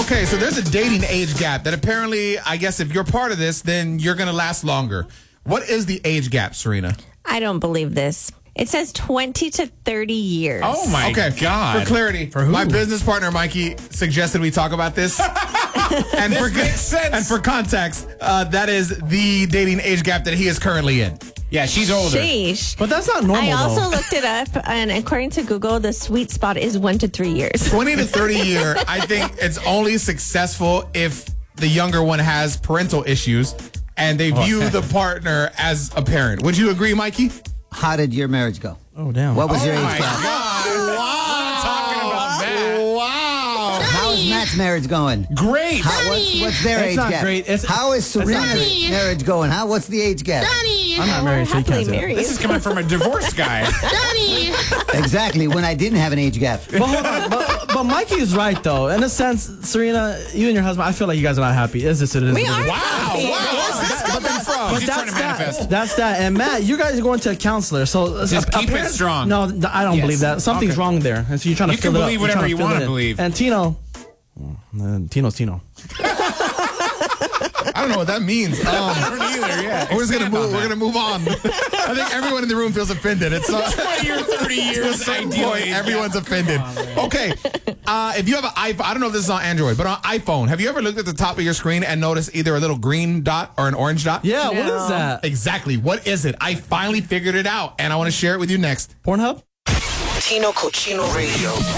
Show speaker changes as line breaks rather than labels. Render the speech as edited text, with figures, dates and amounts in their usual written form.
Okay, so there's a dating age gap that apparently, I guess if you're part of this, then you're going to last longer. What is the age gap, Serena?
I don't believe this. It says 20 to 30 years.
Oh, my God.
For clarity,
For who?
my business partner, Mikey, suggested we talk about this. And
This makes sense.
And for context, that is the dating age gap that he is currently in.
Yeah, she's older.
Sheesh.
But that's not normal,
I also
though.
looked it up, and according to Google, the sweet spot is 1 to 3 years.
20 to 30 year, I think it's only successful if the younger one has parental issues and they view the partner as a parent. Would you agree, Mikey?
How did your marriage go?
Oh, damn.
What was your age
my
gap?
God. I'm talking about that.
Wow.
How's Matt's marriage going?
Great.
What's their
It's
age
not
gap?
great.
How is Serena's
Daddy.
marriage going? What's the age gap?
I'm not married, so you
Happily
can't say that.
married.
This is coming from a divorced guy.
Daddy.
Exactly, when I didn't have an age gap.
But hold on, but Mikey is right, though. In a sense, Serena, you and your husband, I feel like you guys are not happy. It's just it is.
We
what it
are
is.
happy.
Where's this coming from?
He's trying to manifest.
That's that. And Matt, you guys are going to a counselor, so
Just keep it strong.
No, I don't
Yes.
believe that. Something's
Okay.
wrong there, and so you're trying to
You
fill
can
it up.
believe
You're
whatever
trying
you
fill it
wanna
in.
believe.
And Tino's Tino.
I don't know what that means.
I don't either, yeah.
We're just gonna
Expand
move.
on
We're
that.
gonna move on. I think everyone in the room feels offended. It's
20 or 30 years, ideally.
everyone's offended. Okay, if you have an iPhone, I don't know if this is on Android, but on iPhone, have you ever looked at the top of your screen and noticed either a little green dot or an orange dot?
Yeah, what
No.
is that?
Exactly. What is it? I finally figured it out, and I want to share it with you next.
Pornhub?
Tino Cochino Radio.